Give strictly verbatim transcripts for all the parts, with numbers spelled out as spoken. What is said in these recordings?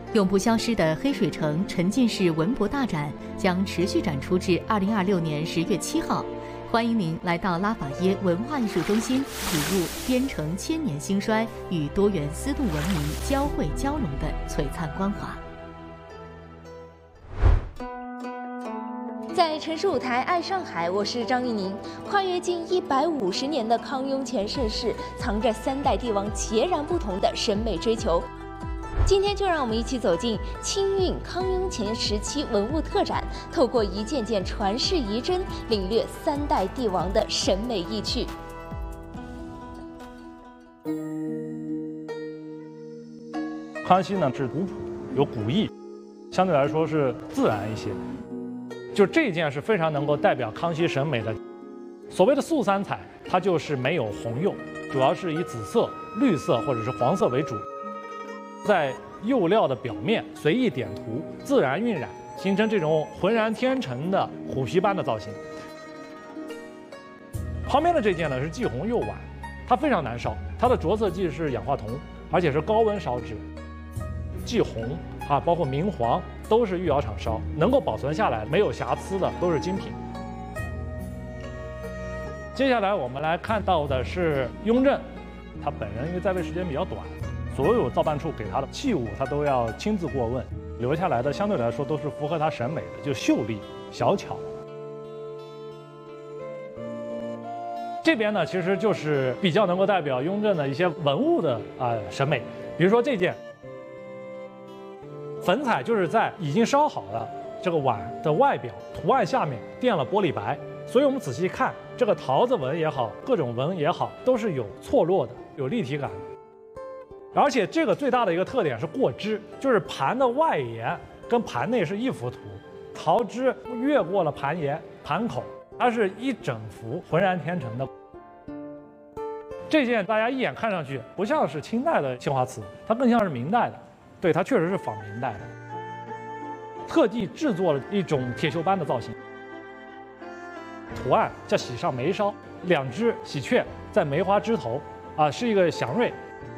永不消失的黑水城沉浸式文博大展将持续展出至二零二六年十月七号。欢迎您来到拉法耶文化艺术中心，体悟边城千年兴衰与多元丝路文明交汇交融的璀璨光华。 在城市舞台爱上海，我是张玉宁。跨越近一百五十年的康雍乾盛世，藏着三代帝王截然不同的审美追求。今天就让我们一起走进清运康雍乾时期文物特展，透过一件件传世遗珍，领略三代帝王的审美意趣。 康熙呢是古朴有古意，相对来说是自然一些。就这件是非常能够代表康熙审美的。所谓的素三彩，它就是没有红釉，主要是以紫色、绿色或者是黄色为主。在釉料的表面随意点涂，自然晕染，形成这种浑然天成的虎皮般的造型。旁边的这件呢是霁红釉碗，它非常难烧，它的着色剂是氧化铜，而且是高温烧制。霁红啊，包括明黄都是御窑厂烧，能够保存下来没有瑕疵的都是精品。接下来我们来看到的是雍正，他本人因为在位时间比较短。所有造办处给他的器物，他都要亲自过问，留下来的相对来说都是符合他审美的，就秀丽小巧。这边呢，其实就是比较能够代表雍正的一些文物的啊、呃、审美，比如说这件粉彩，就是在已经烧好了这个碗的外表图案下面垫了玻璃白，所以我们仔细看这个桃子纹也好，各种纹也好，都是有错落的，有立体感的。而且这个最大的一个特点是过枝，就是盘的外沿跟盘内是一幅图，桃枝越过了盘沿盘口，它是一整幅浑然天成的。这件大家一眼看上去不像是清代的青花瓷，它更像是明代的，对，它确实是仿明代的，特地制作了一种铁锈斑的造型，图案叫喜上眉梢，两只喜鹊在梅花枝头，啊，是一个祥瑞。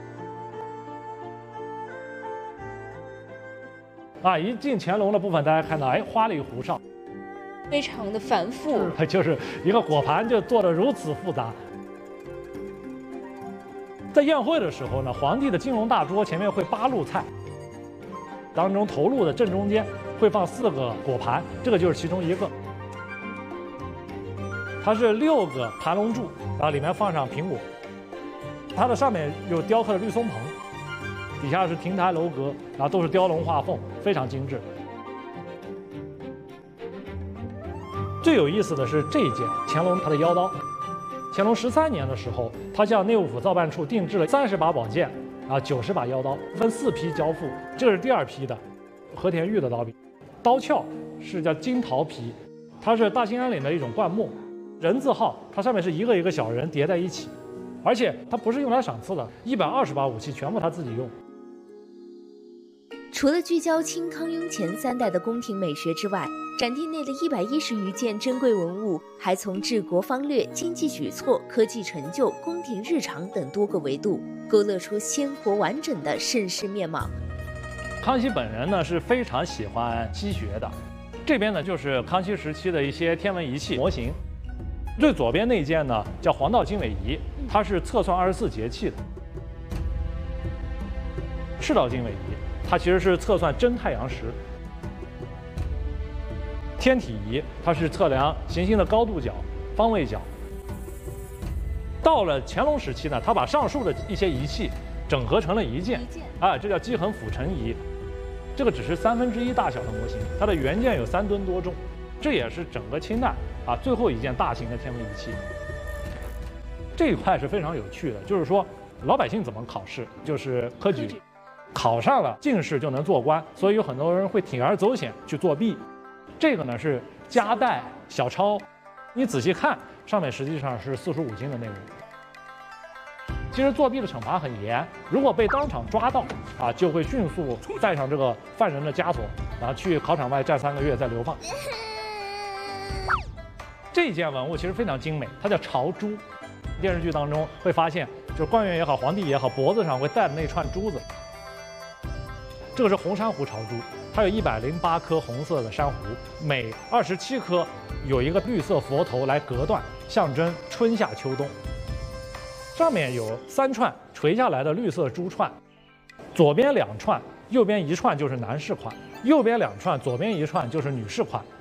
啊，一进乾隆的部分，大家看到，哎，花里胡哨， 非常的繁复， 就是一个果盘就做得如此复杂。在宴会的时候呢，皇帝的金龙大桌前面会八路菜，当中头路的正中间会放四个果盘，这个就是其中一个。它是六个盘龙柱，然后里面放上苹果，它的上面有雕刻的绿松蓬。底下是亭台楼阁，然后都是雕龙画凤，非常精致。最有意思的是这一件乾隆他的腰刀。乾隆十三年的时候，他向内务府造办处定制了三十把宝剑，啊，九十把腰刀，分四批交付。这个是第二批的，和田玉的刀笔，刀鞘是叫金桃皮，它是大兴安岭的一种灌木，人字号，它上面是一个一个小人叠在一起，而且它不是用来赏赐的，一百二十把武器全部他自己用。 除了聚焦清康雍乾三代的宫廷美学之外，展厅内的一百一十余件珍贵文物，还从治国方略、经济举措、科技成就、宫廷日常等多个维度，勾勒出鲜活完整的盛世面貌。 康熙本人呢是非常喜欢西学的，这边呢就是康熙时期的一些天文仪器模型。最左边那件呢叫黄道经纬仪，它是测算二十四节气的。赤道经纬仪，它其实是测算真太阳时。天体仪，它是测量行星的高度角、方位角。到了乾隆时期呢，他把上述的一些仪器整合成了一件，啊，这叫基衡辅成仪。这个只是三分之一大小的模型，它的原件有三吨多重，这也是整个清代啊最后一件大型的天文仪器。这一块是非常有趣的，就是说老百姓怎么考试，就是科举。考上了进士就能做官，所以有很多人会铤而走险去作弊。这个呢是夹带小抄，你仔细看上面实际上是四书五经的内容。其实作弊的惩罚很严，如果被当场抓到啊，就会迅速带上这个犯人的枷锁，然后去考场外站三个月再流放。这件文物其实非常精美，它叫朝珠。电视剧当中会发现，就是官员也好，皇帝也好，脖子上会戴的那串珠子。 这个是红珊瑚朝珠，它有一百零八颗红色的珊瑚，每二十七颗有一个绿色佛头来隔断，象征春夏秋冬。上面有三串垂下来的绿色珠串，左边两串，右边一串就是男士款，右边两串，左边一串就是女士款。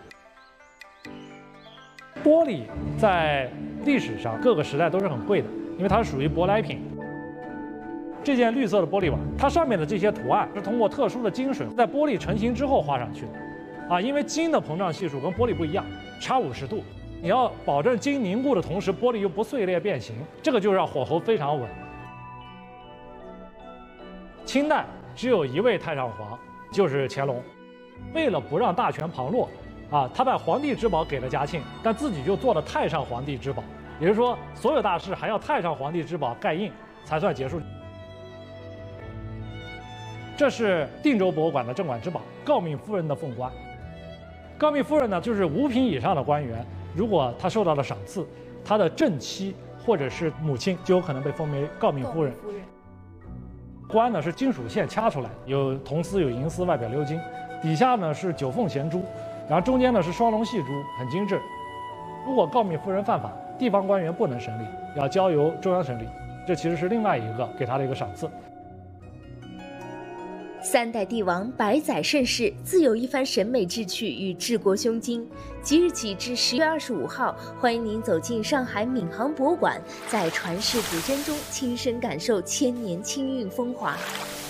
玻璃在历史上各个时代都是很贵的，因为它是属于舶来品。这件绿色的玻璃碗，它上面的这些图案是通过特殊的金水在玻璃成型之后画上去的，啊，因为金的膨胀系数跟玻璃不一样，差五十度，你要保证金凝固的同时，玻璃又不碎裂变形，这个就让火候非常稳。清代只有一位太上皇，就是乾隆，为了不让大权旁落，啊，他把皇帝之宝给了嘉庆，但自己就做了太上皇帝之宝，也就是说，所有大事还要太上皇帝之宝盖印才算结束。这是定州博物馆的镇馆之宝——诰命夫人的凤冠。诰命夫人呢，就是五品以上的官员，如果他受到了赏赐，他的正妻或者是母亲就有可能被封为诰命夫人。冠呢是金属线掐出来，有铜丝有银丝，外表鎏金，底下呢是九凤衔珠，然后中间呢是双龙戏珠，很精致。如果诰命夫人犯法，地方官员不能审理，要交由中央审理。这其实是另外一个给他的一个赏赐。 三代帝王百载盛世，自有一番审美志趣与治国胸襟。即日起至十月二十五号，欢迎您走进上海闵行博物馆，在传世古珍中亲身感受千年清韵风华。